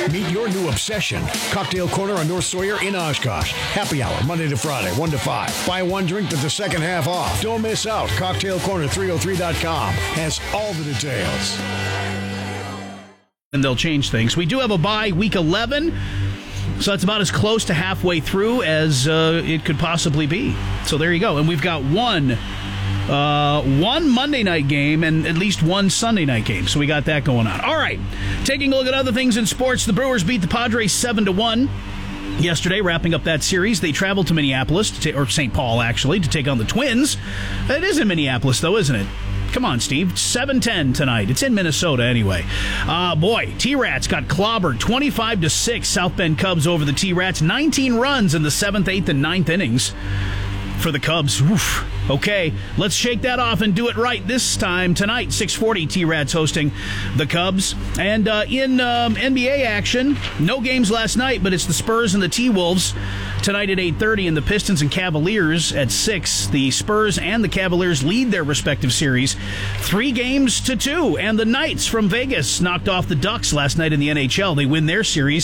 Meet your new obsession. Cocktail Corner on North Sawyer in Oshkosh. Happy hour, Monday to Friday, 1 to 5. Buy one drink with the second half off. Don't miss out. CocktailCorner303.com has all the details. And they'll change things. We do have a bye week 11, so that's about as close to halfway through as it could possibly be. So there you go. And we've got one Monday night game and at least one Sunday night game. So we got that going on. All right. Taking a look at other things in sports, the Brewers beat the Padres 7-1 yesterday, wrapping up that series. They traveled to Minneapolis, or St. Paul, actually, to take on the Twins. It is in Minneapolis, though, isn't it? Come on, Steve. 7-10 tonight. It's in Minnesota anyway. Boy, T-Rats got clobbered 25-6. South Bend Cubs over the T-Rats. 19 runs in the 7th, 8th, and 9th innings for the Cubs. Oof. Okay, let's shake that off and do it right this time tonight. 6:40, T-Rats hosting the Cubs. And in NBA action, no games last night, but it's the Spurs and the T-Wolves tonight at 8:30, and the Pistons and Cavaliers at 6. The Spurs and the Cavaliers lead their respective series 3-2, and the Knights from Vegas knocked off the Ducks last night in the NHL. They win their series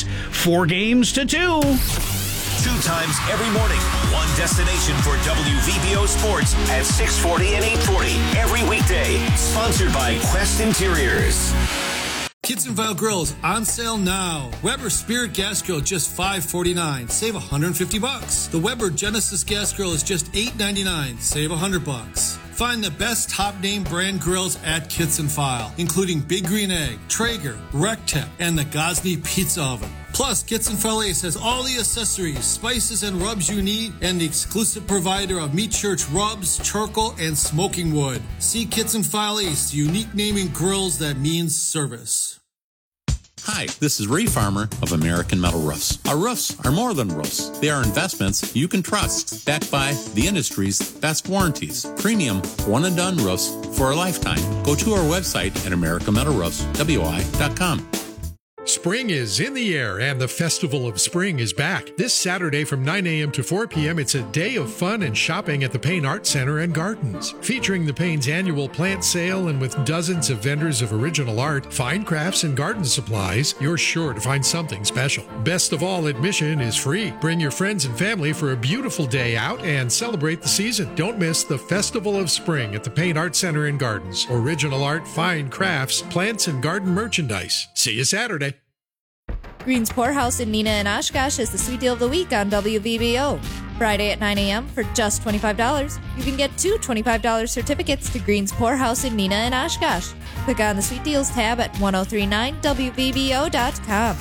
4-2. 2 times every morning. One destination for WVBO Sports at 6:40 and 8:40 every weekday. Sponsored by Quest Interiors. Kitson Grills on sale now. Weber Spirit Gas Grill just $5.49. Save $150. The Weber Genesis Gas Grill is just $8.99. Save $100. Find the best top name brand grills at Kitson File, including Big Green Egg, Traeger, Rectech, and the Gosney Pizza Oven. Plus, Kitson File Ace has all the accessories, spices, and rubs you need, and the exclusive provider of Meat Church rubs, charcoal, and smoking wood. See Kitson File Ace, the unique naming grills that means service. Hi, this is Ray Farmer of American Metal Roofs. Our roofs are more than roofs. They are investments you can trust, backed by the industry's best warranties. Premium one-and-done roofs for a lifetime. Go to our website at americametalroofswi.com. Spring is in the air, and the Festival of Spring is back. This Saturday from 9 a.m. to 4 p.m., it's a day of fun and shopping at the Payne Art Center and Gardens. Featuring the Payne's annual plant sale and with dozens of vendors of original art, fine crafts, and garden supplies, you're sure to find something special. Best of all, admission is free. Bring your friends and family for a beautiful day out and celebrate the season. Don't miss the Festival of Spring at the Payne Art Center and Gardens. Original art, fine crafts, plants, and garden merchandise. See you Saturday. Green's Poorhouse in Neenah and Oshkosh is the sweet deal of the week on WVBO. Friday at 9 a.m. for just $25, you can get 2 $25 certificates to Green's Poorhouse in Neenah and Oshkosh. Click on the Sweet Deals tab at 1039WVBO.com.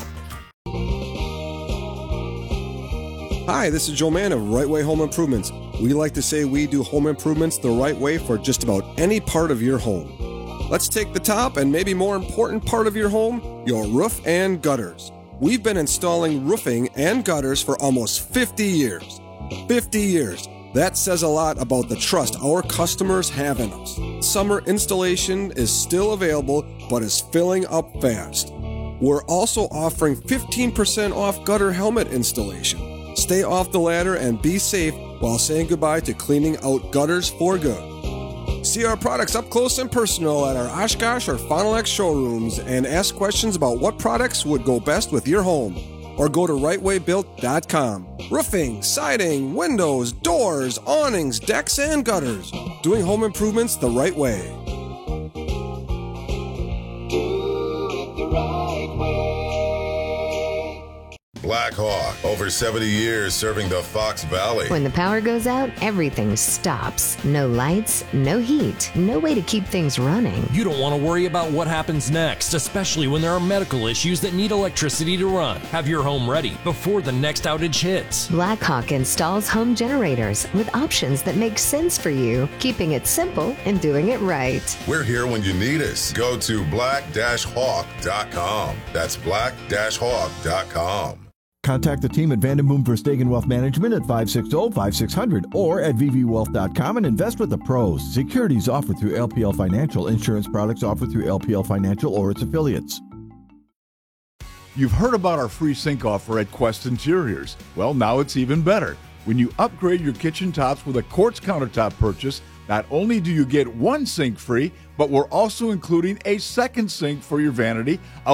Hi, this is Joe Mann of Right Way Home Improvements. We like to say we do home improvements the right way for just about any part of your home. Let's take the top and maybe more important part of your home, your roof and gutters. We've been installing roofing and gutters for almost 50 years. 50 years. That says a lot about the trust our customers have in us. Summer installation is still available, but is filling up fast. We're also offering 15% off gutter helmet installation. Stay off the ladder and be safe while saying goodbye to cleaning out gutters for good. See our products up close and personal at our Oshkosh or Fond du Lac showrooms and ask questions about what products would go best with your home. Or go to rightwaybuilt.com. Roofing, siding, windows, doors, awnings, decks, and gutters. Doing home improvements the right way. Do it the right way. Black Hawk, over 70 years serving the Fox Valley. When the power goes out, everything stops. No lights, no heat, no way to keep things running. You don't want to worry about what happens next, especially when there are medical issues that need electricity to run. Have your home ready before the next outage hits. Black Hawk installs home generators with options that make sense for you, keeping it simple and doing it right. We're here when you need us. Go to black-hawk.com. That's black-hawk.com. Contact the team at Vandenboom Verstegen Wealth Management at 560-5600 or at vvwealth.com and invest with the pros. Securities offered through LPL Financial. Insurance products offered through LPL Financial or its affiliates. You've heard about our free sink offer at Quest Interiors. Well, now it's even better. When you upgrade your kitchen tops with a quartz countertop purchase, not only do you get one sink free, but we're also including a second sink for your vanity,